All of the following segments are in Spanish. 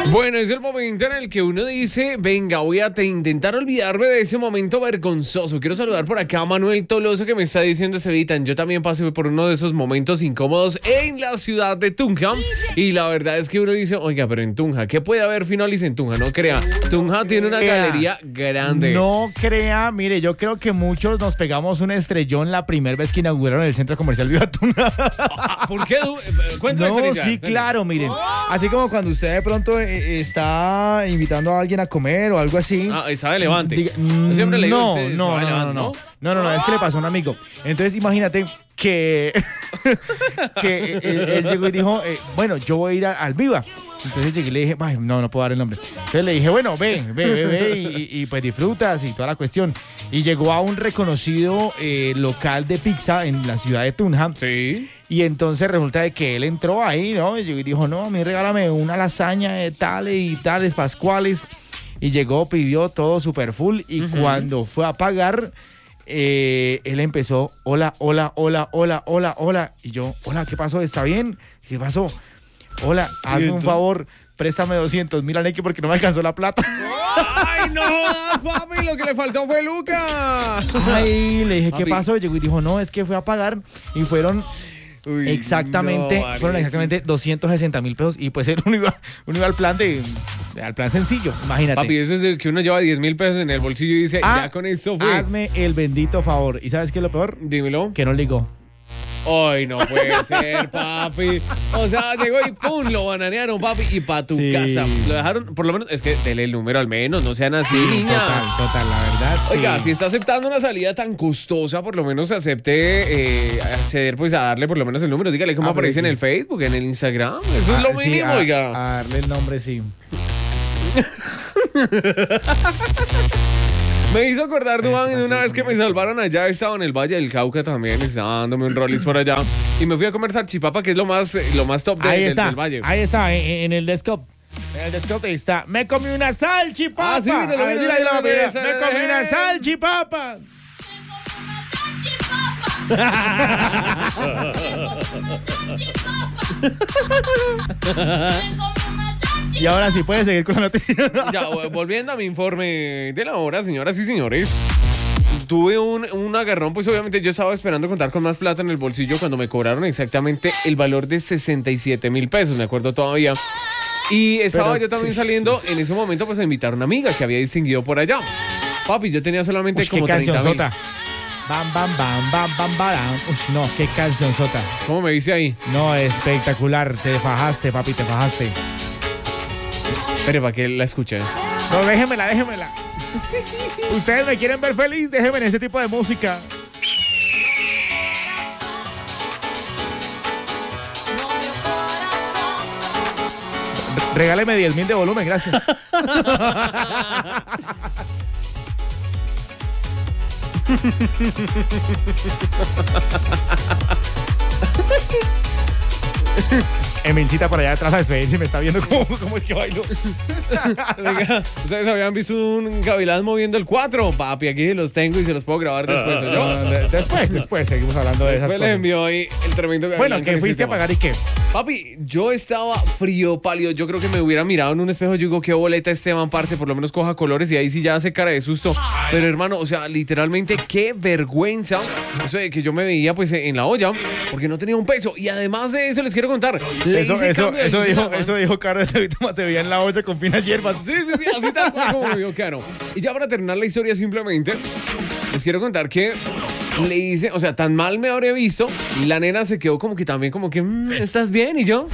Bueno, es el momento en el que uno dice, venga, voy a intentar olvidarme de ese momento vergonzoso. Quiero saludar por acá a Manuel Toloso que me está diciendo, Cevitan, yo también pasé por uno de esos momentos incómodos en la ciudad de Tunja. Y la verdad es que uno dice, oiga, pero en Tunja, ¿qué puede haber Finolis en Tunja? No crea, Tunja tiene una galería grande. No crea, mire, yo creo que muchos nos pegamos un estrellón la primera vez que inauguraron el centro comercial Viva Tunja. ¿Por qué? Cuéntame, No, Felicia. sí, claro, miren. Así como cuando usted de pronto está invitando a alguien a comer o algo así. Ah, está de Levante. Yo siempre le digo, no, es que le pasó a un amigo. Entonces imagínate que él llegó y dijo, bueno, yo voy a ir al Viva. Entonces llegué y le dije, ay, no puedo dar el nombre. Entonces le dije, bueno, ve y pues disfrutas y toda la cuestión. Y llegó a un reconocido local de pizza en la ciudad de Tunja. Sí. Y entonces resulta de que él entró ahí, ¿no? Y dijo, no, a mí regálame una lasaña de tales y tales pascuales. Y llegó, pidió todo super full. Y cuando fue a pagar, él empezó, hola. Y yo, hola, ¿qué pasó? ¿Está bien? ¿Qué pasó? Hola, hazme un favor, préstame 200,000 a Neki porque no me alcanzó la plata. ¡Ay, no, papi! Lo que le faltó fue Lucas. Ay, le dije, Papi. ¿qué pasó? Y llegó y dijo, no, es que fue a pagar y fueron... Uy, Exactamente, no, fueron exactamente 260,000 pesos y pues uno iba al plan al plan sencillo, imagínate. Papi, eso es de que uno lleva 10,000 pesos en el bolsillo y dice, ya con esto fue. Hazme el bendito favor. ¿Y sabes qué es lo peor? Dímelo. Que no ligó. Ay, no puede ser, papi. O sea, llegó y pum, lo bananearon, papi, y pa' tu casa. Lo dejaron, por lo menos, es que dele el número al menos, no sean así, niñas. Total, la verdad. Oiga, sí. si está aceptando una salida tan costosa, por lo menos acepte acceder pues a darle por lo menos el número. Dígale cómo aparece en el Facebook, en el Instagram. Eso es lo mínimo, oiga. A darle el nombre, sí. Me hizo acordar, Duván, de una vez que me salvaron allá, estaba en el Valle del Cauca también, estaba dándome un rollis por allá. Y me fui a comer salchipapa, que es lo más top del Valle. Ahí está, en el desktop. En el desktop está, me comí una salchipapa. Ah, sí, míralo, me comí una salchipapa. Y ahora sí puedes seguir con la noticia. Ya, volviendo a mi informe de la hora, señoras y señores. Tuve un agarrón, pues obviamente yo estaba esperando contar con más plata en el bolsillo cuando me cobraron exactamente el valor de 67,000 pesos, me acuerdo todavía. Y estaba yo también saliendo en ese momento pues a invitar a una amiga que había distinguido por allá. Papi, yo tenía solamente como 30,000. Bam, bam, bam, bam, bam, bam. Uy, no, qué cancionzota. ¿Cómo me dice ahí? No, espectacular. Te fajaste, papi, te fajaste. Espere, para que la escuche. No, déjemela. Ustedes me quieren ver feliz, déjenme en ese tipo de música. Regáleme 10,000 de volumen, gracias. Emilcita por allá atrás, a ver si me está viendo cómo es que bailo. Oiga, ¿ustedes habían visto un gavilán moviendo el 4? Papi, aquí los tengo y se los puedo grabar después. Después seguimos hablando de esas después cosas. les envió ahí el tremendo gavilán. Bueno, ¿que fuiste a pagar y qué? Papi, yo estaba frío, pálido. Yo creo que me hubiera mirado en un espejo. Yo digo, qué boleta Esteban, parce. Por lo menos coja colores y ahí sí ya hace cara de susto. Pero hermano, o sea, literalmente qué vergüenza. Eso de que yo me veía pues en la olla porque no tenía un peso. Y además de eso les quiero contar. Eso dijo Caro, se veía en la olla con finas hierbas. Sí, así tal cual como me vio Caro. Y ya para terminar la historia simplemente, les quiero contar que le hice, o sea, tan mal me habría visto, y la nena se quedó como que también como que, ¿estás bien? Y yo,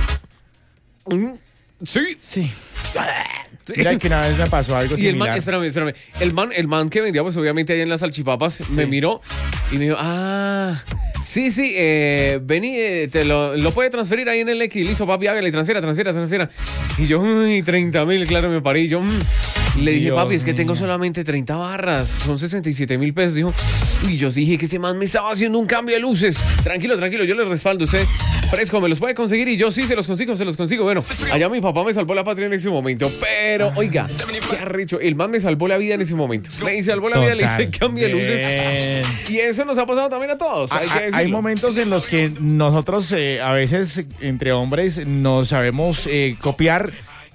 sí. Mira que una vez me pasó algo y similar. el man, espérame. El man que vendía, pues obviamente ahí en las salchipapas, me miró y me dijo, sí, vení, te lo puede transferir ahí en el X. Listo, papi, hágale, transfiera. Y yo, 30,000, claro, me paré. Y yo, le dije, Dios papi, es que tengo mío. solamente 30 barras, son 67,000 pesos. Dijo, y yo dije que ese man me estaba haciendo un cambio de luces. Tranquilo, yo le respaldo. Usted, fresco, me los puede conseguir. Y yo, sí, se los consigo. Bueno, allá mi papá me salvó la patria en ese momento. Pero, oiga, qué arrecho. El man me salvó la vida en ese momento. Me salvó la vida, le hice cambio de luces. Y eso nos ha pasado también a todos. Hay momentos en los que nosotros, a veces, entre hombres, nos sabemos copiar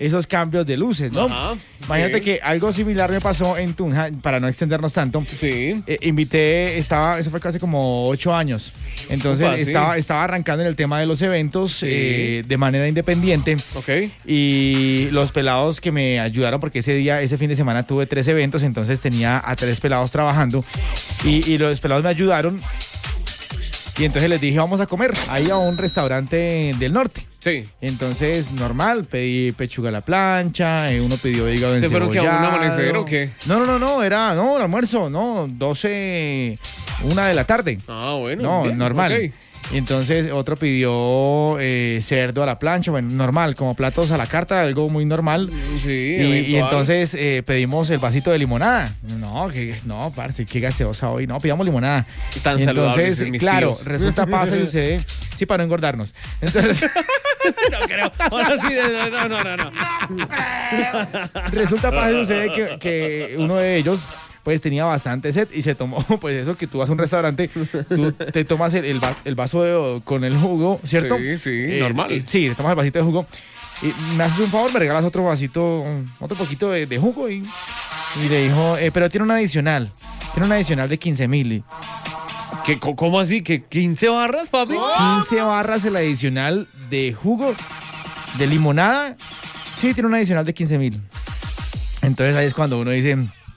esos cambios de luces, ¿no? Ajá, Imagínate sí. que algo similar me pasó en Tunja, para no extendernos tanto. Sí. Eso fue casi como 8 años. Entonces Opa, sí. estaba arrancando en el tema de los eventos Sí. de manera independiente. Ok. Y los pelados que me ayudaron, porque ese fin de semana tuve 3 eventos, entonces tenía a 3 pelados trabajando. Y los pelados me ayudaron. Y entonces les dije, vamos a comer ahí a un restaurante del norte. Sí. Entonces, normal, pedí pechuga a la plancha, uno pidió hígado ¿Se fueron que a un encebollado. amanecer o qué? No, el almuerzo, 12, 1 de la tarde. Ah, bueno. No, bien, normal. ok. Y entonces otro pidió cerdo a la plancha, bueno, normal, como platos a la carta, algo muy normal. Sí, Y eventual. entonces pedimos el vasito de limonada. No, parce, qué gaseosa hoy. No, pidamos limonada. Tan y saludables, entonces, mis claro, tíos. resulta, pasa y sucede. Sí, para no engordarnos. Entonces, No creo. Ahora sí, no. resulta, pasa y sucede que uno de ellos pues tenía bastante sed y se tomó, pues eso que tú vas a un restaurante, tú te tomas el vaso con el jugo, ¿cierto? Sí, normal. Sí, te tomas el vasito de jugo y me haces un favor, me regalas otro vasito, otro poquito de jugo y le dijo, pero tiene un adicional de 15,000. ¿Cómo así? ¿Que 15 barras, papi? 15 barras el adicional de jugo, de limonada, sí, tiene un adicional de 15,000. Entonces ahí es cuando uno dice...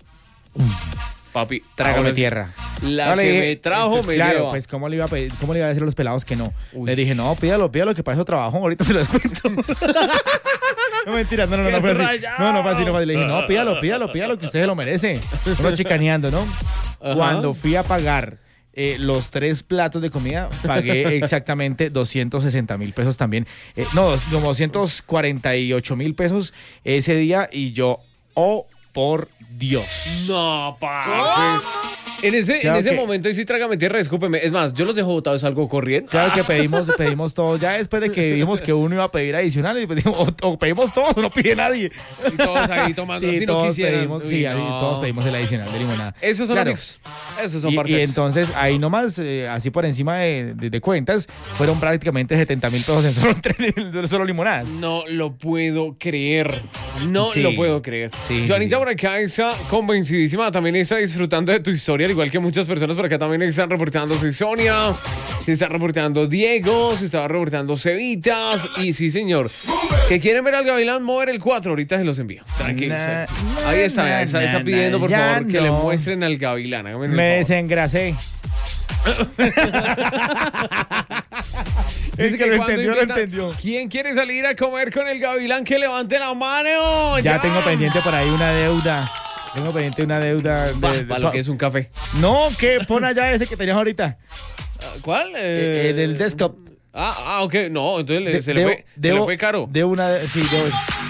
Papi, Trágame tierra. La No, le que dije, me trajo pues, me claro, lleva. pues ¿cómo le iba a pedir, cómo le iba a decir a los pelados que no? Uy. Le dije, no, pídalo, que para eso trabajo, ahorita se lo descuento. No, mentira, no ¡Qué fue así. rayado! No fue así, Le dije, no, pídalo, que usted se lo merece. Uno chicaneando, ¿no? Ajá. Cuando fui a pagar los 3 platos de comida, pagué exactamente 260,000 pesos también. Como 248,000 pesos ese día y yo, por Dios. No, papi. En ese momento, y sí, trágame tierra, escúpeme. Es más, yo los dejo botados, algo corriente. Claro que pedimos todo. Ya después de que vimos que uno iba a pedir adicional, y pedimos, o pedimos todos o no pide nadie. Y todos ahí tomando, Sí, así no todos quisieran. pedimos, Uy, sí, ahí no. todos pedimos el adicional de limonada. Esos son Claro. amigos. Esos son Y parceros. entonces ahí nomás, así por encima de cuentas, fueron prácticamente 70,000 pesos en solo limonadas. No lo puedo creer. No Sí. lo puedo creer. Sí, Joanita sí. por acá está convencidísima. También está disfrutando de tu historia, al igual que muchas personas por acá también están reportando Sonia, se está reportando Diego, se está reportando Cevitas. Y sí, señor, que quieren ver al Gavilán mover el 4. Ahorita se los envío. Tranquilos. Ahí está, está pidiendo por ya favor que le no. muestren al Gavilán. Háganme el Me favor. desengrasé. Dice Es que lo cuando entendió. ¿Quién quiere salir a comer con el Gavilán? Que levante la mano. Ya tengo pendiente por ahí una deuda. Tengo pendiente una deuda. Para lo que es un café. No, que pon allá ese que tenías ahorita. ¿Cuál? Del desktop. Ok. No, entonces se le fue caro. Debo sí, debo.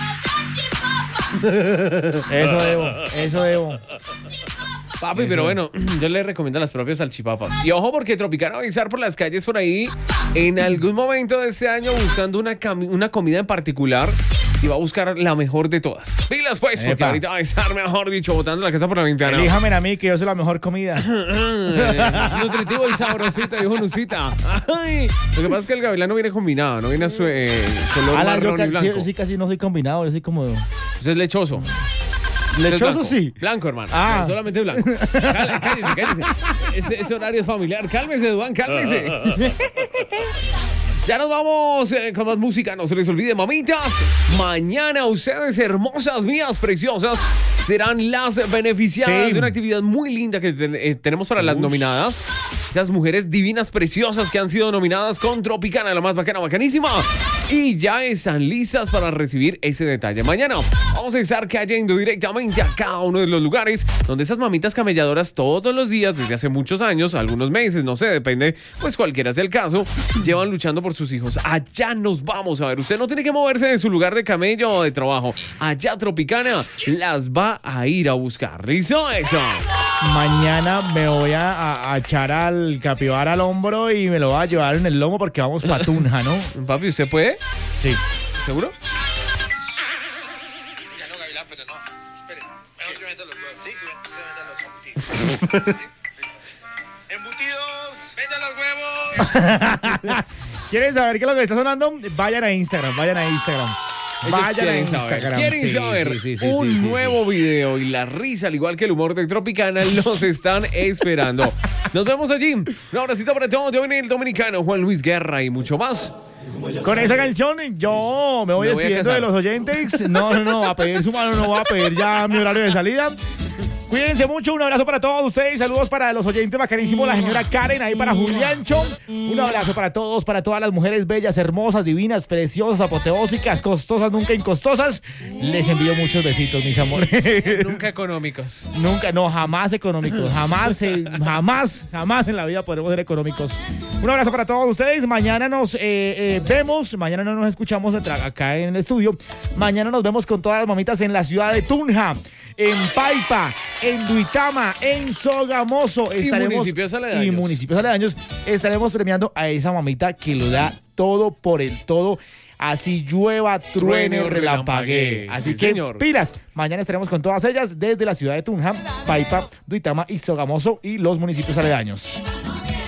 Eso debo. Papi, pero bueno, yo le recomiendo las propias salchipapas. Y ojo, porque Tropicana va a avisar por las calles por ahí en algún momento de este año buscando una comida en particular y va a buscar la mejor de todas. Pilas pues, porque Epa. ahorita va a estar, mejor dicho, botando la casa por la ventana. Elíjame a mí que yo soy la mejor comida. Nutritivo y sabrosita, dijo Nusita. Ay, lo que pasa es que el gavilán no viene combinado, no viene a su color Alan, yo marrón y blanco. sí, casi no soy combinado, yo soy como... Usted es lechoso. Lechoso Blanco. sí. Blanco, hermano. Ah. No, solamente blanco. Cállese. Ese horario es familiar. Cálmese, Duan, cálmese. Ya nos vamos con más música. No se les olvide, mamitas. Mañana ustedes, hermosas mías, preciosas, serán las beneficiadas Sí. de una actividad muy linda que tenemos para las nominadas. Esas mujeres divinas, preciosas que han sido nominadas con Tropicana, la más bacana, bacanísima. Y ya están listas para recibir ese detalle. Mañana vamos a estar cayendo directamente a cada uno de los lugares donde esas mamitas camelladoras todos los días, desde hace muchos años, algunos meses, no sé, depende, pues cualquiera sea el caso, llevan luchando por sus hijos. Allá nos vamos a ver. Usted no tiene que moverse de su lugar de camello o de trabajo. Allá Tropicana las va a ir a buscar. ¿Listo? Eso. Mañana me voy a echar al capibara al hombro y me lo voy a llevar en el lomo porque vamos pa' Tunja, ¿no? Papi, ¿usted puede? Sí. ¿Seguro? Ya no, Gavilán, pero no. Espere. Mejor que venda los huevos. Sí, que se vendan los embutidos. Embutidos, vendan los huevos. ¿Quieren saber qué es lo que está sonando? Vayan a Instagram. Vayan a quieren saber, Instagram. quieren Sí, saber sí, un sí. nuevo video y la risa, al igual que el humor de Tropicana, los están esperando. Nos vemos allí. Un abracito para todos. Yo viene el dominicano Juan Luis Guerra y mucho más. Con esa canción yo me voy Me voy a despidiendo casar. de los oyentes. No, a pedir su mano no voy a pedir ya mi horario de salida. Cuídense mucho, un abrazo para todos ustedes, saludos para los oyentes bacanísimos, la señora Karen, ahí para Juliancho, un abrazo para todos, para todas las mujeres bellas, hermosas, divinas, preciosas, apoteósicas, costosas, nunca incostosas. Les envío muchos besitos, mis amores. Nunca económicos. Nunca, no, jamás económicos, jamás en la vida podremos ser económicos. Un abrazo para todos ustedes, mañana nos vemos, mañana no nos escuchamos acá en el estudio, mañana nos vemos con todas las mamitas en la ciudad de Tunja, en Paipa, en Duitama, en Sogamoso. municipios aledaños. Y municipios aledaños. Estaremos premiando a esa mamita que lo da todo por el todo. Así llueva, truene, relampaguee. Así Sí, que señor. pilas. Mañana estaremos con todas ellas desde la ciudad de Tunja, Paipa, Duitama y Sogamoso y los municipios aledaños.